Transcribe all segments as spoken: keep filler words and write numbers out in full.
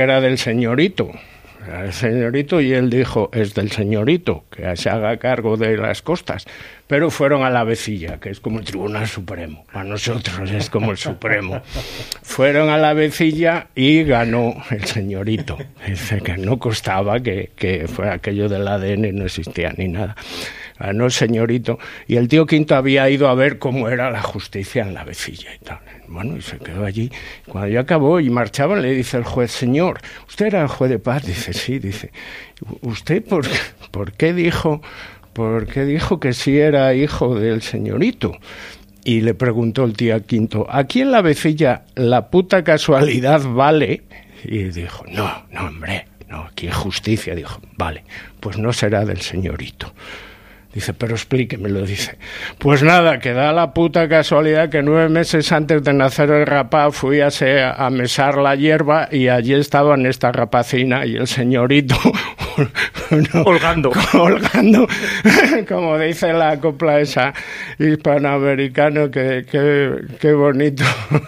era del señorito. Era del señorito y él dijo, es del señorito, que se haga cargo de las costas. Pero fueron a la Vecilla, que es como el Tribunal Supremo. Para nosotros es como el Supremo. Fueron a la Vecilla y ganó el señorito. Dice que no costaba, que, que fue aquello del A D N, no existía ni nada. Ganó el señorito. Y el tío Quinto había ido a ver cómo era la justicia en la Vecilla y tal. Bueno, y se quedó allí. Cuando ya acabó y marchaban, le dice el juez, señor, ¿usted era el juez de paz? Dice, sí, dice. ¿Usted por, por qué dijo, por qué dijo que sí era hijo del señorito? Y le preguntó el tío Quinto, ¿aquí en la Vecilla la puta casualidad vale? Y dijo, no, no, hombre, no, aquí es justicia. Dijo, vale, pues no será del señorito. Dice, pero explíquemelo, dice. Pues nada, que da la puta casualidad que nueve meses antes de nacer el rapaz fui a, se, a mesar la hierba y allí estaban esta rapacina y el señorito no, holgando, holgando, como dice la copla esa hispanoamericano, que, que, que bonito,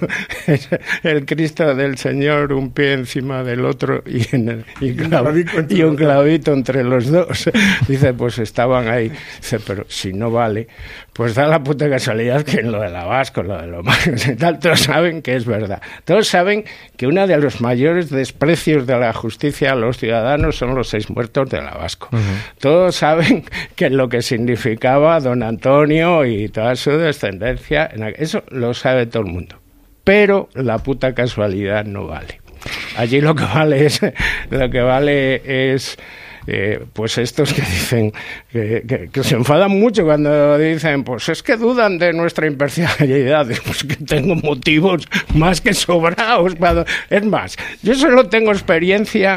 el Cristo del Señor, un pie encima del otro y, en el, y, clav, y un clavito entre los dos. Dice, pues estaban ahí. Dice, pero si no vale, pues da la puta casualidad que en lo de la Vasco, lo de los Marcos y tal, todos saben que es verdad. Todos saben que uno de los mayores desprecios de la justicia a los ciudadanos son los seis muertos de la Vasco. Uh-huh. Todos saben que lo que significaba don Antonio y toda su descendencia, eso lo sabe todo el mundo. Pero la puta casualidad no vale. Allí lo que vale es, lo que vale es Eh, pues estos que dicen que, que, que se enfadan mucho cuando dicen, pues es que dudan de nuestra imparcialidad. Pues que tengo motivos más que sobrados para... Es más, yo solo tengo experiencia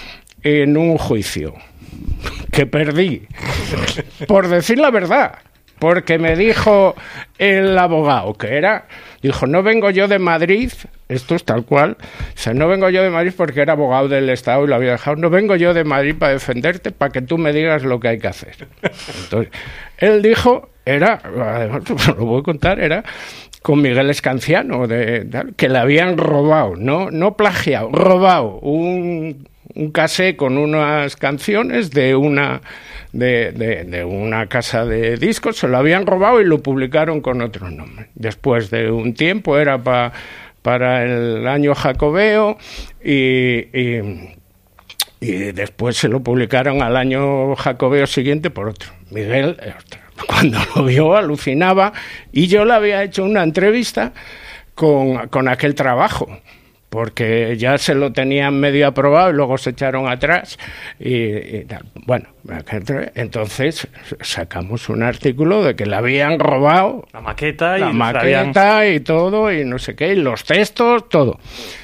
en un juicio que perdí por decir la verdad, porque me dijo el abogado que era, dijo, no vengo yo de Madrid, esto es tal cual, o sea, no vengo yo de Madrid porque era abogado del Estado y lo había dejado, no vengo yo de Madrid para defenderte, para que tú me digas lo que hay que hacer. Entonces, él dijo, era, además, lo voy a contar, era con Miguel Escanciano, de, de, que le habían robado, no, no plagiado, robado un, un casé con unas canciones de una... De, de, de una casa de discos, se lo habían robado y lo publicaron con otro nombre. Después de un tiempo era pa, para el año jacobeo y, y, y después se lo publicaron al año jacobeo siguiente por otro. Miguel, cuando lo vio, alucinaba y yo le había hecho una entrevista con, con aquel trabajo, porque ya se lo tenían medio aprobado y luego se echaron atrás y, y tal. Bueno, entonces sacamos un artículo de que le habían robado la maqueta, la y, maqueta habían... y todo, y no sé qué, y los textos, todo.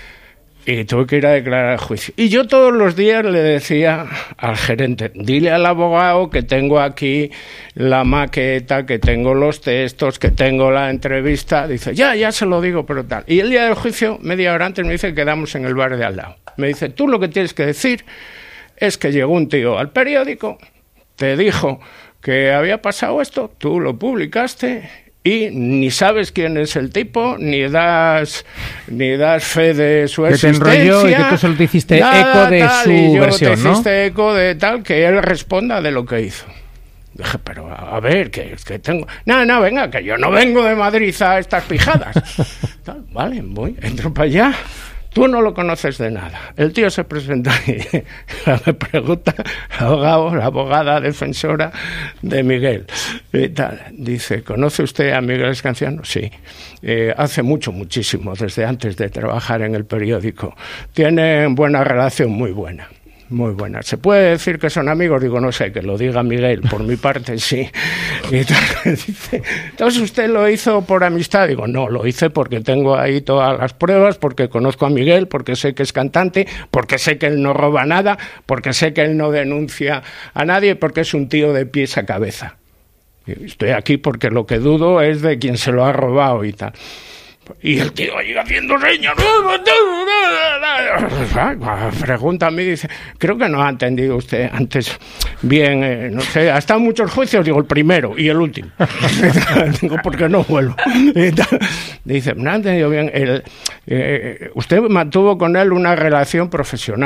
Y tuve que ir a declarar el juicio. Y yo todos los días le decía al gerente, dile al abogado que tengo aquí la maqueta, que tengo los textos, que tengo la entrevista. Dice, ya, ya se lo digo, pero tal. Y el día del juicio, media hora antes, me dice que quedamos en el bar de al lado. Me dice, tú lo que tienes que decir es que llegó un tío al periódico, te dijo que había pasado esto, tú lo publicaste... y ni sabes quién es el tipo, ni das ni das fe de su existencia. Que te enrolló y que tú solo te hiciste nada, eco de tal, su y yo versión, te ¿no? hiciste eco de tal, que él responda de lo que hizo. Dije, pero a ver, que, que tengo... No, no, venga, que yo no vengo de Madrid a estas pijadas. Tal, vale, voy, entro para allá. Tú no lo conoces de nada. El tío se presenta y me pregunta, la abogado, la abogada defensora de Miguel. Y tal. Dice, ¿conoce usted a Miguel Escanciano? Sí. Eh, hace mucho, muchísimo, desde antes de trabajar en el periódico. Tienen buena relación, muy buena. Muy buena. ¿Se puede decir que son amigos? Digo, no sé, que lo diga Miguel, por mi parte sí. Y dice, entonces usted lo hizo por amistad. Digo, no, lo hice porque tengo ahí todas las pruebas, porque conozco a Miguel, porque sé que es cantante, porque sé que él no roba nada, porque sé que él no denuncia a nadie, porque es un tío de pies a cabeza. Estoy aquí porque lo que dudo es de quién se lo ha robado y tal. Y el tío ahí haciendo señas. Pregunta a mí, dice, creo que no ha entendido usted antes bien, eh, no sé, ha estado en muchos juicios, digo, el primero y el último. Digo, ¿por qué no vuelvo? Dice, no ha entendido bien, el, Eh, usted mantuvo con él una relación profesional.